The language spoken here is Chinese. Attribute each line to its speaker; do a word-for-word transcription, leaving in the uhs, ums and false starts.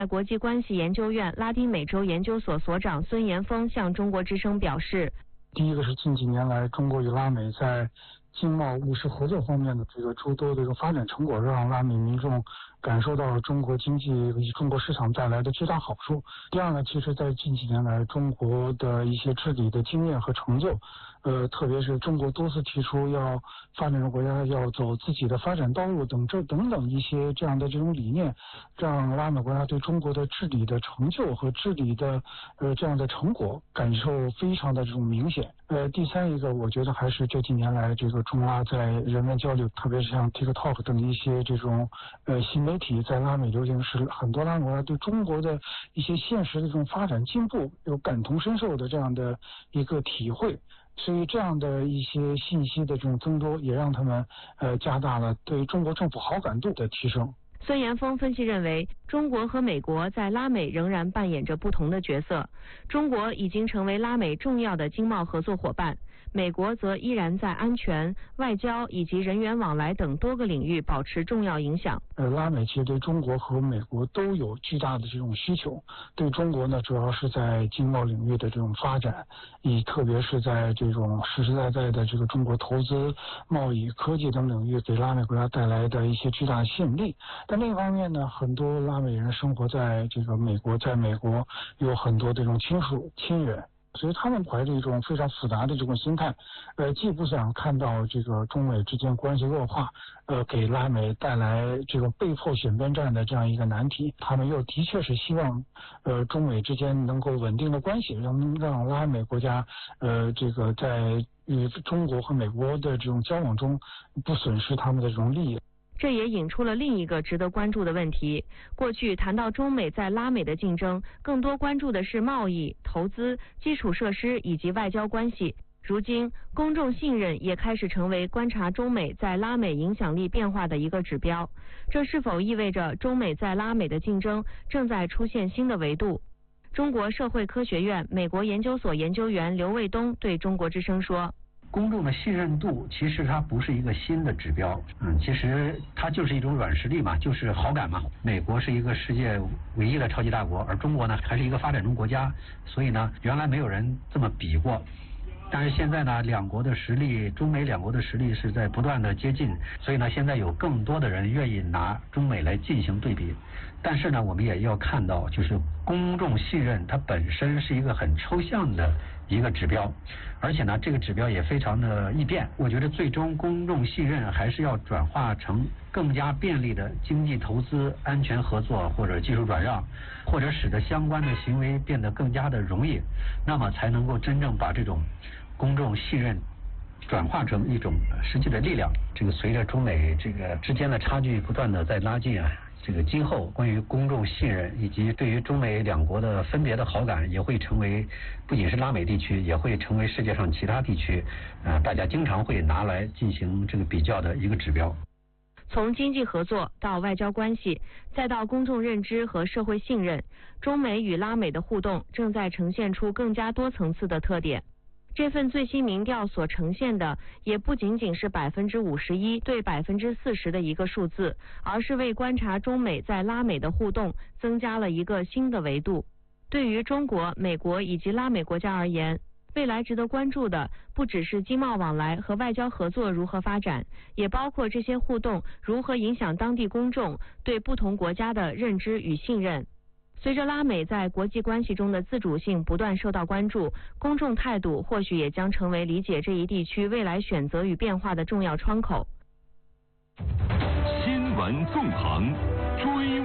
Speaker 1: 国际关系研究院拉丁美洲研究所所长孙延峰向中国之声表示，
Speaker 2: 第一个是近几年来中国与拉美在经贸务实合作方面的这个诸多的这个发展成果，让拉美民众感受到中国经济以及中国市场带来的巨大好处。第二呢，其实在近几年来中国的一些治理的经验和成就，呃，特别是中国多次提出要发展中国家要走自己的发展道路等这等等一些这样的这种理念，让拉美国家对中国的治理的成就和治理的呃这样的成果感受非常的这种明显。呃，第三一个，我觉得还是这几年来这个中拉在人文交流，特别是像 TikTok 等一些这种呃新媒体在拉美流行，是很多拉美国家对中国的一些现实的这种发展进步有感同身受的这样的一个体会。所以这样的一些信息的这种增多，也让他们呃加大了对中国政府好感度的提升。
Speaker 1: 孙延峰分析认为，中国和美国在拉美仍然扮演着不同的角色。中国已经成为拉美重要的经贸合作伙伴，美国则依然在安全、外交以及人员往来等多个领域保持重要影响。
Speaker 2: 呃，拉美其实对中国和美国都有巨大的这种需求。对中国呢，主要是在经贸领域的这种发展，以特别是在这种实实在在的这个中国投资、贸易、科技等领域给拉美国家带来的一些巨大的吸引力。但另一方面呢，很多拉美人生活在这个美国，在美国有很多这种亲属亲人，所以他们怀着一种非常复杂的这种心态，呃，既不想看到这个中美之间关系恶化，呃，给拉美带来这个被迫选边站的这样一个难题，他们又的确是希望，呃，中美之间能够稳定的关系，让让拉美国家，呃，这个在与中国和美国的这种交往中不损失他们的这种利益。
Speaker 1: 这也引出了另一个值得关注的问题。过去谈到中美在拉美的竞争，更多关注的是贸易、投资、基础设施以及外交关系。如今，公众信任也开始成为观察中美在拉美影响力变化的一个指标。这是否意味着中美在拉美的竞争正在出现新的维度？中国社会科学院美国研究所研究员刘卫东对中国之声说，
Speaker 3: 公众的信任度其实它不是一个新的指标，嗯，其实它就是一种软实力嘛，就是好感嘛。美国是一个世界唯一的超级大国，而中国呢还是一个发展中国家，所以呢原来没有人这么比过。但是现在呢，两国的实力，中美两国的实力是在不断的接近，所以呢，现在有更多的人愿意拿中美来进行对比。但是呢，我们也要看到，就是公众信任它本身是一个很抽象的一个指标，而且呢，这个指标也非常的易变。我觉得最终公众信任还是要转化成更加便利的经济投资、安全合作或者技术转让，或者使得相关的行为变得更加的容易，那么才能够真正把这种公众信任转化成一种实际的力量。这个随着中美这个之间的差距不断的在拉近啊，这个今后关于公众信任以及对于中美两国的分别的好感，也会成为不仅是拉美地区，也会成为世界上其他地区，呃，大家经常会拿来进行这个比较的一个指标。
Speaker 1: 从经济合作到外交关系，再到公众认知和社会信任，中美与拉美的互动正在呈现出更加多层次的特点。这份最新民调所呈现的也不仅仅是百分之五十一对百分之四十的一个数字，而是为观察中美在拉美的互动增加了一个新的维度。对于中国、美国以及拉美国家而言，未来值得关注的不只是经贸往来和外交合作如何发展，也包括这些互动如何影响当地公众对不同国家的认知与信任。随着拉美在国际关系中的自主性不断受到关注，公众态度或许也将成为理解这一地区未来选择与变化的重要窗口。
Speaker 4: 新闻纵横。